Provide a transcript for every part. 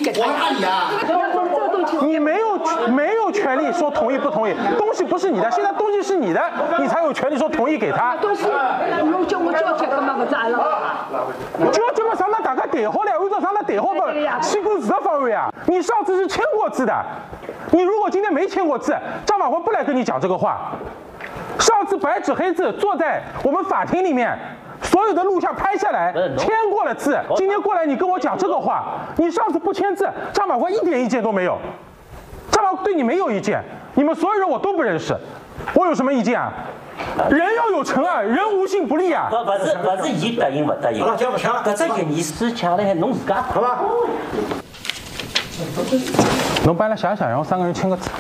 给他。 我打你啊！ 你没有权利说同意不同意，东西不是你的，现在东西是你的，你才有权利说同意给他。 东西，我叫这个嘛个咋了？ 就这么上那大家谈好了，按照上那谈好的起过字的方案啊。你上次是签过字的，你如果今天没签过字，张法官不来跟你讲这个话。上次白纸黑字坐在我们法庭里面。所有的录像拍下来，签过了字。今天过来你跟我讲这个话，你上次不签字，张法官一点意见都没有。张法官对你没有意见，你们所有人我都不认识，我有什么意见啊？人要有诚啊，人无信不立啊。 不是伊答应不答应？ 好了，讲不抢了。 搿只权利是抢了还侬自家， 好吧？ 侬搬来想想，然后3个人签个字。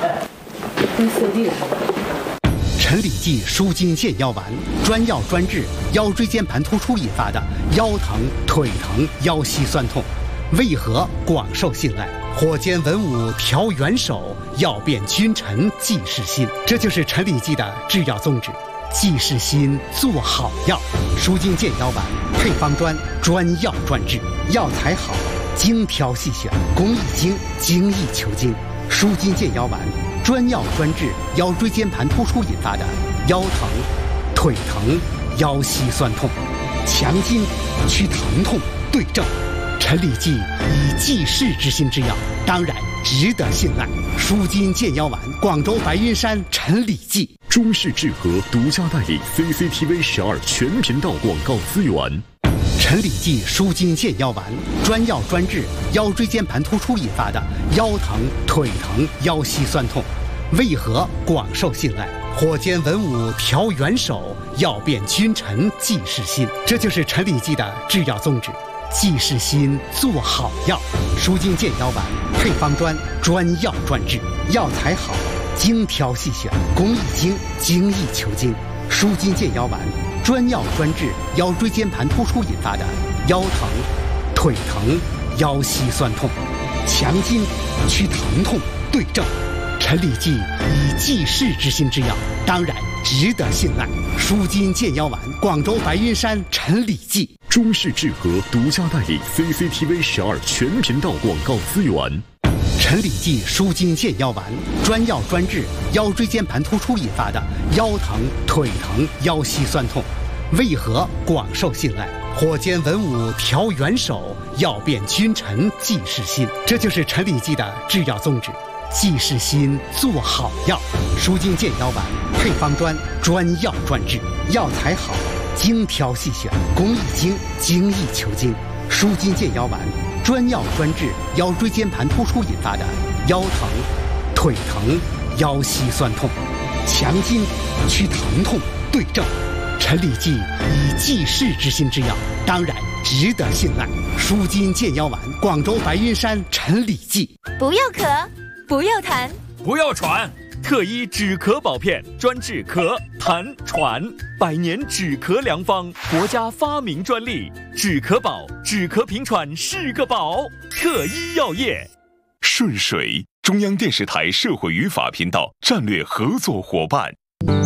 陈李济舒筋健腰丸，专药专治腰椎间盘突出引发的腰疼、腿疼、腰膝酸痛，为何广受信赖？火尖文武调元首，药变君臣济世心。这就是陈李济的制药宗旨，济世心，做好药。舒筋健腰丸配方专药专治，药材好，精挑细选，工艺精，精益求精。舒筋健腰丸。专药专治腰椎间盘突出引发的腰疼、腿疼、腰膝酸痛，强筋祛疼痛对症。陈李济以济世之心之药，当然值得信赖。舒筋健腰丸，广州白云山陈李济。 中式制和独家代理 CCTV12全频道广告资源。 陈李济舒筋健腰丸，专药专治腰椎间盘突出引发的腰疼、腿疼、腰膝酸痛，为何广受信赖？火尖文武调元首，药变君臣济世心。这就是陈李济的制药宗旨，济世心，做好药。舒筋健腰丸配方专药专治，药材好，精挑细选，工艺精，精益求精。舒筋健腰丸。专药专治腰椎间盘突出引发的腰疼、腿疼、腰膝酸痛，强筋祛疼痛对症。陈李济以济世之心之药，当然值得信赖。舒筋健腰丸，广州白云山陈李济。 中式制和独家代理 CCTV12全频道广告资源。 陈李济舒筋健腰丸，专药专治腰椎间盘突出引发的腰疼、腿疼、腰膝酸痛，为何广受信赖？火尖文武调元首，药变君臣济世心。这就是陈李济的制药宗旨，济世心，做好药。舒筋健腰丸配方专药专治，药材好，精挑细选，工艺精，精益求精。舒筋健腰丸。专药专治腰椎间盘突出引发的腰疼、腿疼、腰膝酸痛，强筋祛疼痛对症。陈李济以济世之心之药，当然值得信赖。舒筋健腰丸，广州白云山陈李济。 不要咳，不要痰， 不要喘。特医止咳宝片，专治咳、痰、喘，100年止咳良方，国家发明专利。止咳宝，止咳平喘是个宝。特医药业。 顺水，中央电视台社会与法频道战略合作伙伴。